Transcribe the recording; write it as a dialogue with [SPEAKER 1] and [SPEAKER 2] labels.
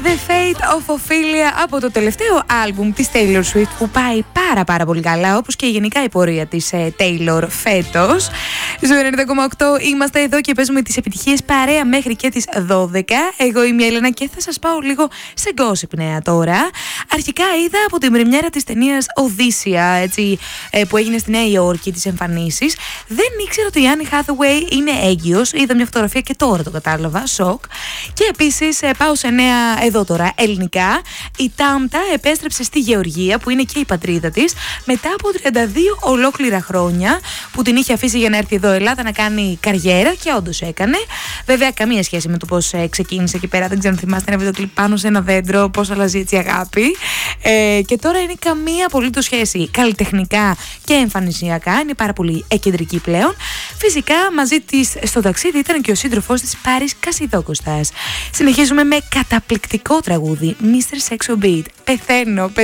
[SPEAKER 1] The Fate of Ophelia από το τελευταίο άλμπουμ της Taylor Swift που πάει πάρα πολύ καλά, όπως και γενικά η πορεία της Taylor φέτος. Στο 90,8 είμαστε εδώ και παίζουμε τις επιτυχίες παρέα μέχρι και τις 12. Εγώ είμαι η Έλενα και θα σας πάω λίγο σε gossip νέα τώρα. Αρχικά είδα από την πρεμιέρα της ταινίας Οδύσσια, έτσι, που έγινε στη Νέα Υόρκη, τις εμφανίσεις. Δεν ήξερα ότι η Anne Hathaway είναι έγκυος. Είδα μια φωτογραφία και τώρα το κατάλαβα, σοκ. Και επίσης πάω σε νέα εδώ τώρα ελληνικά. Η Τάμτα επέστρεψε στη Γεωργία, που είναι και η πατρίδα της, μετά από 32 ολόκληρα χρόνια που την είχε αφήσει για να έρθει εδώ Ελλάδα να κάνει καριέρα, και όντως έκανε. Βέβαια, καμία σχέση με το πώς ξεκίνησε εκεί πέρα. Δεν ξέρω αν θυμάστε ένα βίντεο κλιπ πάνω σε ένα δέντρο, πώς αλλάζει έτσι η αγάπη. Και τώρα είναι καμία απολύτως σχέση. Καλλιτεχνικά και εμφανισιακά είναι πάρα πολύ κεντρική πλέον. Φυσικά, μαζί της στο ταξίδι ήταν και ο σύντροφός της Πάρης Κασιδόκοστας. Συνεχίζουμε με καταπληκτικό τραγούδι, Mr. Sexo Beat. Πεθαίνω,